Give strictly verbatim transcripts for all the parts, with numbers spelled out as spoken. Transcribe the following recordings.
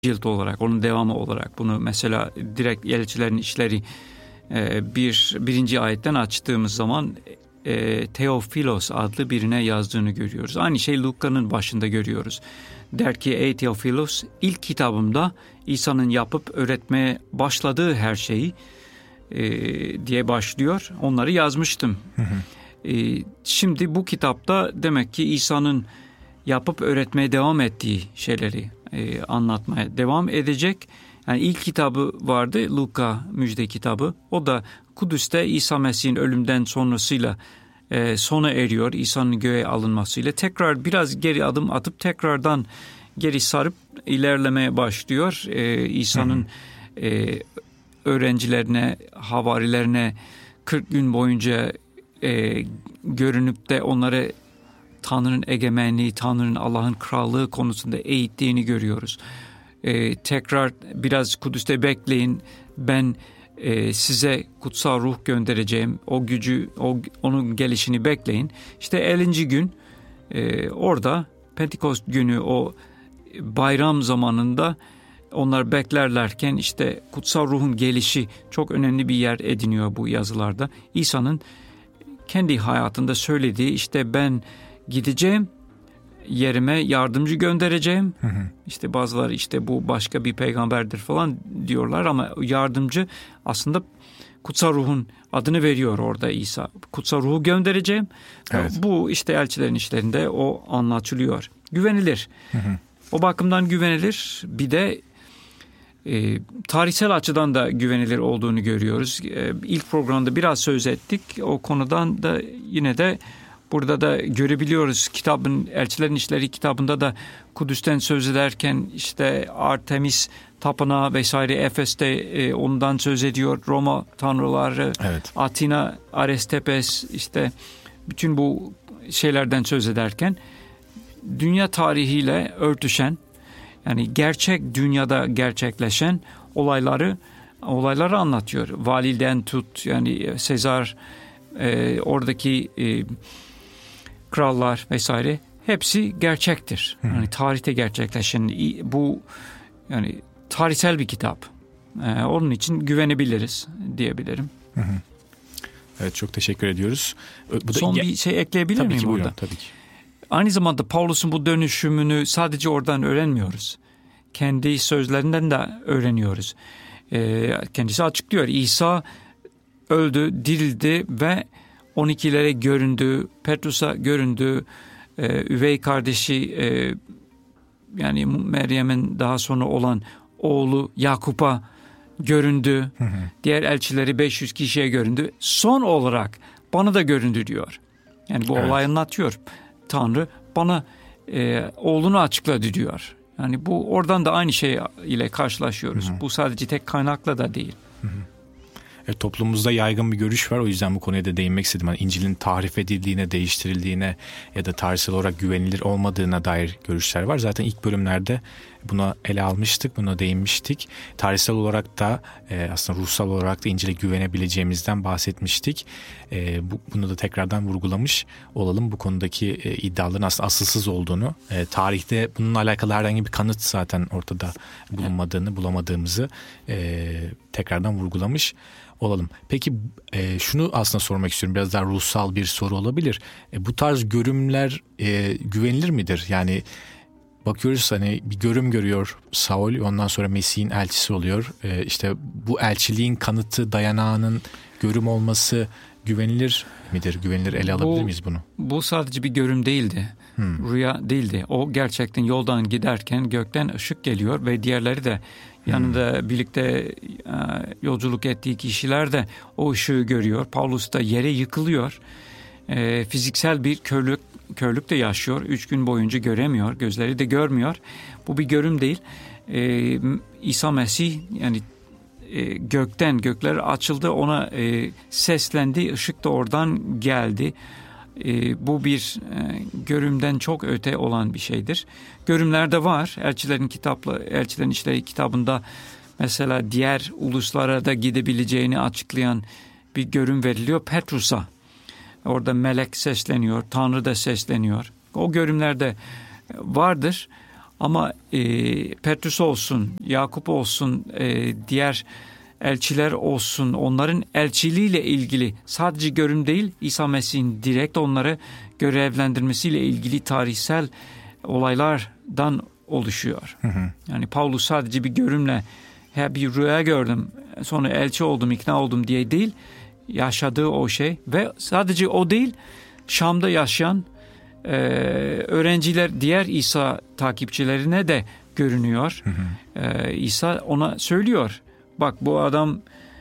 cilt olarak, onun devamı olarak bunu mesela direkt Elçilerin İşleri bir birinci ayetten açtığımız zaman e, Teofilos adlı birine yazdığını görüyoruz. Aynı şey Luka'nın başında görüyoruz. Der ki ey Teofilos, ilk kitabımda İsa'nın yapıp öğretmeye başladığı her şeyi e, diye başlıyor. Onları yazmıştım. Hı hı. E, şimdi bu kitapta demek ki İsa'nın yapıp öğretmeye devam ettiği şeyleri e, anlatmaya devam edecek. Yani ilk kitabı vardı, Luka müjde kitabı. O da Kudüs'te İsa Mesih'in ölümden sonrasıyla e, sona eriyor. İsa'nın göğe alınmasıyla. Tekrar biraz geri adım atıp tekrardan geri sarıp ilerlemeye başlıyor. E, İsa'nın e, öğrencilerine, havarilerine kırk gün boyunca e, görünüp de onları Tanrı'nın egemenliği, Tanrı'nın Allah'ın krallığı konusunda eğittiğini görüyoruz. Ee, tekrar biraz Kudüs'te bekleyin, ben e, size kutsal ruh göndereceğim, o gücü, o, onun gelişini bekleyin. İşte ellinci gün e, orada Pentekost günü, o bayram zamanında onlar beklerlerken işte kutsal ruhun gelişi çok önemli bir yer ediniyor bu yazılarda. İsa'nın kendi hayatında söylediği, işte ben gideceğim, yerime yardımcı göndereceğim. Hı hı. İşte bazıları işte bu başka bir peygamberdir falan diyorlar ama yardımcı aslında kutsal ruhun adını veriyor orada İsa. Kutsal ruhu göndereceğim. Evet. Bu işte Elçilerin İşlerinde o anlatılıyor. Güvenilir. Hı hı. O bakımdan güvenilir. Bir de e, tarihsel açıdan da güvenilir olduğunu görüyoruz. E, ilk programda biraz söz ettik. O konudan da yine de burada da görebiliyoruz. Kitabın, Elçilerin İşleri kitabında da Kudüs'ten söz ederken işte Artemis tapınağı vesaire, Efes'te e, ondan söz ediyor. Roma tanrıları, evet. Atina, Arestepes, işte bütün bu şeylerden söz ederken dünya tarihiyle örtüşen, yani gerçek dünyada gerçekleşen olayları olayları anlatıyor. Validen tut, yani Sezar, e, oradaki e, krallar vesaire hepsi gerçektir. Hı. Yani tarihte gerçekleşen bu, yani tarihsel bir kitap. Ee, onun için güvenebiliriz diyebilirim. Hı hı. Evet, çok teşekkür ediyoruz. Bu Son da, bir şey ekleyebilir tabii miyim ki, burada? Buyurun, tabii ki. Aynı zamanda Paulus'un bu dönüşümünü sadece oradan öğrenmiyoruz. Kendi sözlerinden de öğreniyoruz. Ee, kendisi açıklıyor. İsa öldü, dirildi ve on ikilere göründü, Petrus'a göründü, e, üvey kardeşi e, yani Meryem'in daha sonra olan oğlu Yakup'a göründü. Hı hı. Diğer elçileri beş yüz kişiye göründü. Son olarak bana da göründü diyor. Yani bu evet. olayı anlatıyor. Tanrı bana e, oğlunu açıkladı diyor. Yani bu oradan da aynı şey ile karşılaşıyoruz. Hı hı. Bu sadece tek kaynakla da değil. Hı hı. E, toplumumuzda yaygın bir görüş var. O yüzden bu konuya da değinmek istedim. Yani İncil'in tahrif edildiğine, değiştirildiğine ya da tarihsel olarak güvenilir olmadığına dair görüşler var. Zaten ilk bölümlerde buna ele almıştık, buna değinmiştik. Tarihsel olarak da e, aslında ruhsal olarak da İncil'e güvenebileceğimizden bahsetmiştik. E, bu, bunu da tekrardan vurgulamış olalım. Bu konudaki e, iddiaların aslında asılsız olduğunu, e, tarihte bununla alakalı herhangi bir kanıt zaten ortada bulunmadığını, bulamadığımızı e, tekrardan vurgulamış olalım. Peki e, şunu aslında sormak istiyorum. Biraz daha ruhsal bir soru olabilir. E, bu tarz görümler e, güvenilir midir? Yani bakıyoruz, hani bir görüm görüyor Saul, ondan sonra Mesih'in elçisi oluyor. E, işte bu elçiliğin kanıtı, dayanağının görüm olması güvenilir midir? Güvenilir ele alabilir bu, miyiz bunu? Bu sadece bir görüm değildi. Hmm. Rüya değildi. O gerçekten yoldan giderken gökten ışık geliyor ve diğerleri de yanında hmm. birlikte yolculuk ettiği kişiler de o ışığı görüyor. Paulus da yere yıkılıyor. E, fiziksel bir körlük körlükte yaşıyor. Üç gün boyunca göremiyor. Gözleri de görmüyor. Bu bir görüm değil. E, İsa Mesih yani e, gökten, gökler açıldı. Ona e, seslendi. Işık da oradan geldi. E, bu bir e, görümden çok öte olan bir şeydir. Görümler de var. Elçilerin kitapla, Elçilerin İşleri kitabında mesela diğer uluslara da gidebileceğini açıklayan bir görüm veriliyor Petrus'a. Orada melek sesleniyor, Tanrı da sesleniyor. O görümler de vardır. Ama e, Petrus olsun, Yakup olsun, e, diğer elçiler olsun, onların elçiliğiyle ilgili sadece görüm değil, İsa Mesih'in direkt onları görevlendirmesiyle ilgili tarihsel olaylardan oluşuyor. Hı hı. Yani Paulus sadece bir görümle, he, bir rüya gördüm, sonra elçi oldum, ikna oldum diye değil, yaşadığı o şey ve sadece o değil, Şam'da yaşayan e, öğrenciler, diğer İsa takipçilerine de görünüyor. Hı hı. E, İsa ona söylüyor, bak bu adam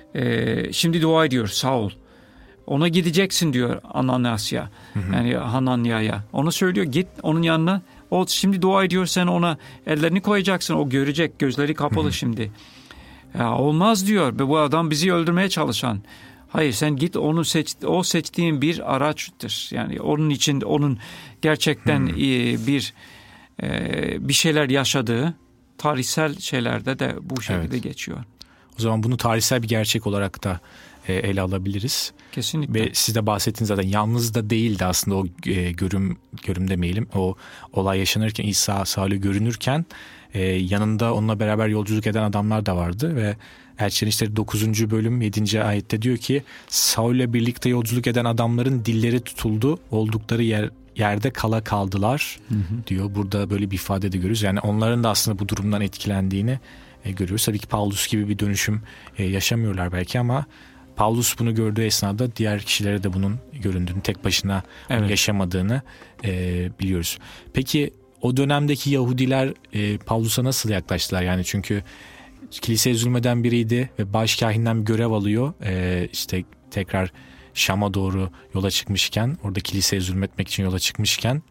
e, şimdi dua ediyor, Saul. Ona gideceksin diyor Ananias'a, yani Hananya'ya. Onu söylüyor, git onun yanına. O şimdi dua ediyor, sen ona ellerini koyacaksın. O görecek, gözleri kapalı. Hı hı. Şimdi. Ya olmaz diyor. Bu adam bizi öldürmeye çalışan. Hayır, sen git, onu seç, o seçtiğin bir araçtır. Yani onun için onun gerçekten hı hı. bir e, bir şeyler yaşadığı tarihsel şeylerde de bu şekilde evet. geçiyor. O zaman bunu tarihsel bir gerçek olarak da e, ele alabiliriz. Kesinlikle. Ve siz de bahsettiniz zaten, yalnız da değildi aslında o e, görüm görüm demeyelim. O olay yaşanırken, İsa Saul'e görünürken e, yanında onunla beraber yolculuk eden adamlar da vardı ve Elçilerin İşleri dokuzuncu bölüm yedinci ayette diyor ki, Saul'le birlikte yolculuk eden adamların dilleri tutuldu, oldukları yer yerde kala kaldılar hı hı. diyor. Burada böyle bir ifade de görüyoruz. Yani onların da aslında bu durumdan etkilendiğini e, görüyoruz. Tabii ki Paulus gibi bir dönüşüm e, yaşamıyorlar belki ama Paulus bunu gördüğü esnada diğer kişilere de bunun göründüğünü, tek başına evet. yaşamadığını e, biliyoruz. Peki o dönemdeki Yahudiler e, Paulus'a nasıl yaklaştılar? Yani çünkü kiliseye zulmeden biriydi ve başkahinden bir görev alıyor. E, işte tekrar Şam'a doğru yola çıkmışken, orada kiliseye zulmetmek için yola çıkmışken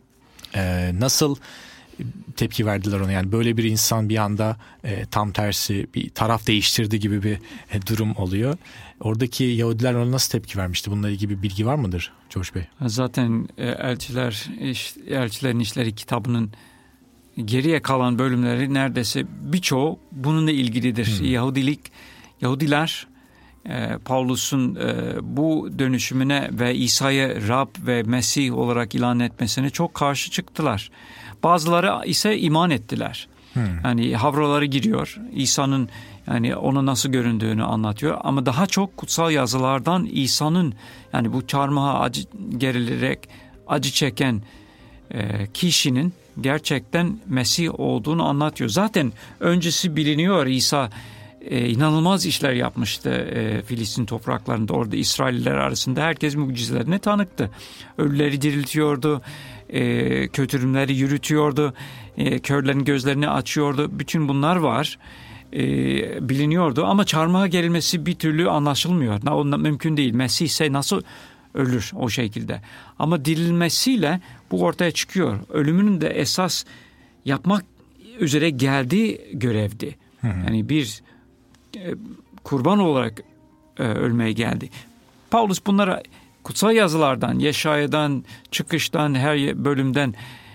e, nasıl tepki verdiler ona? Yani böyle bir insan bir anda e, tam tersi bir taraf değiştirdi gibi bir e, durum oluyor. Oradaki Yahudiler ona nasıl tepki vermişti? Bununla ilgili bir bilgi var mıdır George Bey? Zaten e, elçiler, iş, elçilerin işleri kitabının geriye kalan bölümleri neredeyse birçoğu bununla ilgilidir. Hmm. Yahudilik, Yahudiler e, Paulus'un e, bu dönüşümüne ve İsa'yı Rab ve Mesih olarak ilan etmesine çok karşı çıktılar. Bazıları ise iman ettiler. Hmm. Yani havraları giriyor. İsa'nın yani ona nasıl göründüğünü anlatıyor. Ama daha çok kutsal yazılardan İsa'nın, yani bu çarmıha acı gerilerek acı çeken e, kişinin gerçekten Mesih olduğunu anlatıyor. Zaten öncesi biliniyor. İsa e, inanılmaz işler yapmıştı e, Filistin topraklarında. Orada İsrailliler arasında herkes mucizelerine tanıktı. Ölüleri diriltiyordu. E, kötürümleri yürütüyordu. E, körlerin gözlerini açıyordu. Bütün bunlar var. E, biliniyordu ama çarmıha gerilmesi bir türlü anlaşılmıyor. Ondan mümkün değil. Mesih ise nasıl ölür o şekilde? Ama dirilmesiyle bu ortaya çıkıyor. Ölümünün de esas yapmak üzere geldiği görevdi. Hı hı. Yani bir e, kurban olarak e, ölmeye geldi. Paulus bunlara kutsal yazılardan, Yeşaya'dan, çıkıştan, her bölümden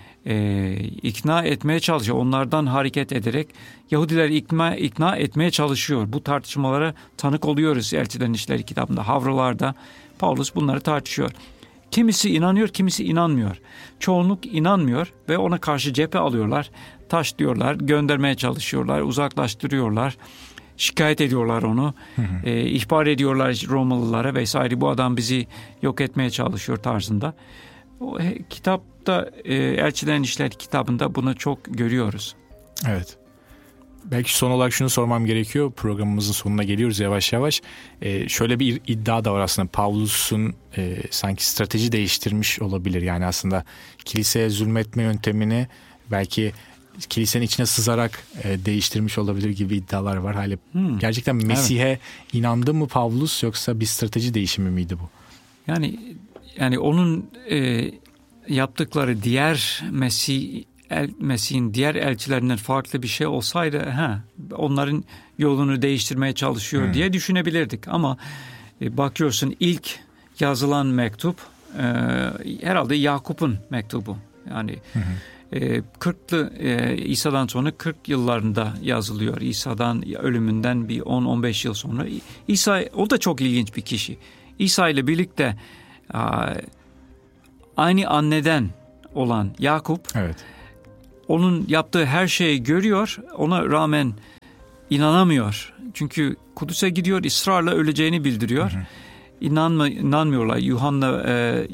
e, ikna etmeye çalışıyor. Onlardan hareket ederek Yahudileri ikna, ikna etmeye çalışıyor. Bu tartışmalara tanık oluyoruz Elçilerin İşleri kitabında, havralarda. Paulus bunları tartışıyor. Kimisi inanıyor, kimisi inanmıyor. Çoğunluk inanmıyor ve ona karşı cephe alıyorlar. Taş diyorlar, göndermeye çalışıyorlar, uzaklaştırıyorlar. Şikayet ediyorlar onu. Hı hı. E, ihbar ediyorlar Romalılara vesaire. Bu adam bizi yok etmeye çalışıyor tarzında. O he, kitapta e, Elçilerin İşleri kitabında bunu çok görüyoruz. Evet. Belki son olarak şunu sormam gerekiyor. Programımızın sonuna geliyoruz yavaş yavaş. Ee, şöyle bir iddia da var aslında. Paulus'un e, sanki strateji değiştirmiş olabilir. Yani aslında kiliseye zulmetme yöntemini belki kilisenin içine sızarak e, değiştirmiş olabilir gibi iddialar var. Hala hmm. Gerçekten Mesih'e evet. inandı mı Paulus, yoksa bir strateji değişimi miydi bu? Yani yani onun e, yaptıkları diğer Mesih El, Mesih'in diğer elçilerinden farklı bir şey olsaydı ha, onların yolunu değiştirmeye çalışıyor hmm. diye düşünebilirdik. Ama e, bakıyorsun ilk yazılan mektup e, herhalde Yakup'un mektubu. Yani hmm. e, kırklı e, İsa'dan sonra kırk yıllarında yazılıyor. İsa'dan ölümünden bir on on beş yıl sonra. İsa, o da çok ilginç bir kişi. İsa ile birlikte a, aynı anneden olan Yakup, evet. onun yaptığı her şeyi görüyor, ona rağmen inanamıyor. Çünkü Kudüs'e gidiyor, ısrarla öleceğini bildiriyor. Hı hı. İnanma, inanmıyorlar. Yuhanna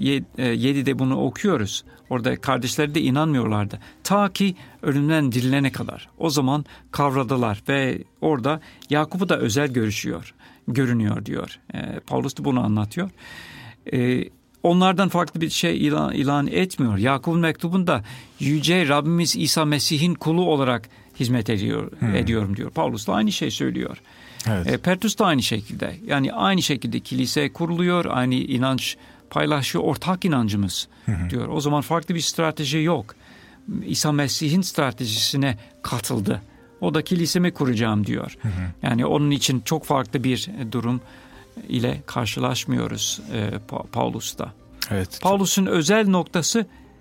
yedide bunu okuyoruz. Orada kardeşleri de inanmıyorlardı. Ta ki ölümden dirilene kadar. O zaman kavradılar ve orada Yakup'u da özel görüşüyor, görünüyor diyor. E, Paulus da bunu anlatıyor. E, onlardan farklı bir şey ilan, ilan etmiyor. Yakup'un mektubunda Yüce Rabbimiz İsa Mesih'in kulu olarak hizmet ediyor, hmm. ediyorum diyor. Paulus da aynı şey söylüyor. Evet. E, Petrus da aynı şekilde. Yani aynı şekilde kilise kuruluyor, aynı inanç paylaşıyor, ortak inancımız hı hı. diyor. O zaman farklı bir strateji yok. İsa Mesih'in stratejisine katıldı. O da kilisemi kuracağım diyor. Hı hı. Yani onun için çok farklı bir durum ile karşılaşmıyoruz e, Paulus'ta. Evet. Paulus'un özel noktası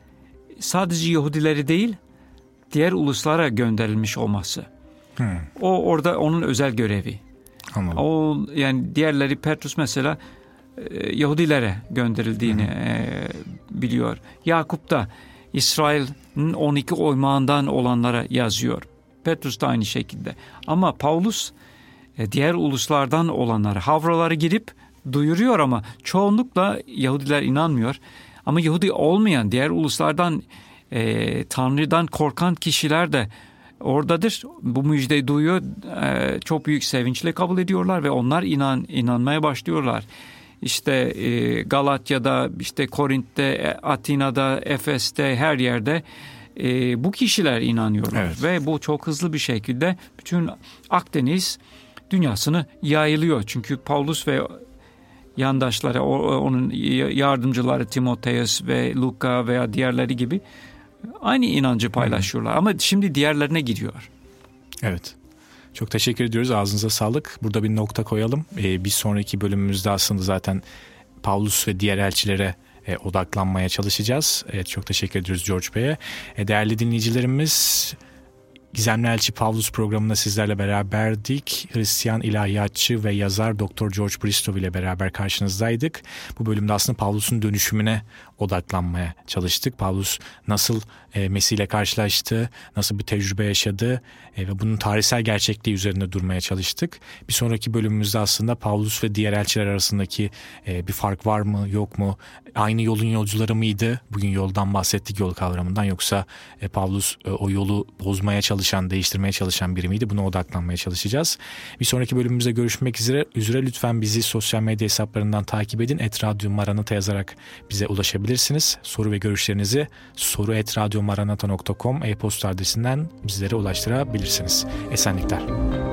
sadece Yahudileri değil, diğer uluslara gönderilmiş olması. Hı. O orada onun özel görevi. Anladım. O yani diğerleri Petrus mesela Yahudilere gönderildiğini e, biliyor. Yakup da İsrail'in on iki oymağından olanlara yazıyor. Petrus da aynı şekilde. Ama Paulus e, diğer uluslardan olanlara, havraları girip duyuruyor ama çoğunlukla Yahudiler inanmıyor. Ama Yahudi olmayan diğer uluslardan e, Tanrı'dan korkan kişiler de oradadır. Bu müjdeyi duyuyor. E, çok büyük sevinçle kabul ediyorlar ve onlar inan inanmaya başlıyorlar. İşte e, Galatya'da, işte Korint'te, Atina'da, Efes'te, her yerde e, bu kişiler inanıyorlar. Evet. Ve bu çok hızlı bir şekilde bütün Akdeniz dünyasını yayılıyor. Çünkü Paulus ve yandaşları, onun yardımcıları Timoteus ve Luka veya diğerleri gibi aynı inancı paylaşıyorlar. Hmm. Ama şimdi diğerlerine gidiyor. Evet. Çok teşekkür ediyoruz. Ağzınıza sağlık. Burada bir nokta koyalım. Ee, bir sonraki bölümümüzde aslında zaten Paulus ve diğer elçilere e, odaklanmaya çalışacağız. Evet, çok teşekkür ediyoruz George Bey'e. E, değerli dinleyicilerimiz, Gizemli Elçi Pavlus programında sizlerle beraberdik. Hristiyan ilahiyatçı ve yazar doktor George Bristow ile beraber karşınızdaydık. Bu bölümde aslında Pavlus'un dönüşümüne odaklanmaya çalıştık. Pavlus nasıl e, Mesih ile karşılaştı, nasıl bir tecrübe yaşadı e, ve bunun tarihsel gerçekliği üzerinde durmaya çalıştık. Bir sonraki bölümümüzde aslında Pavlus ve diğer elçiler arasındaki e, bir fark var mı, yok mu? Aynı yolun yolcuları mıydı? Bugün yoldan bahsettik, yol kavramından. Yoksa e, Pavlus e, o yolu bozmaya çalışan, değiştirmeye çalışan biri miydi? Buna odaklanmaya çalışacağız. Bir sonraki bölümümüzde görüşmek üzere. üzere. Lütfen bizi sosyal medya hesaplarından takip edin. et radyo maranata yazarak bize ulaşabilirsiniz. Soru ve görüşlerinizi soru et radyo maranata nokta com e-posta adresinden bizlere ulaştırabilirsiniz. Esenlikler.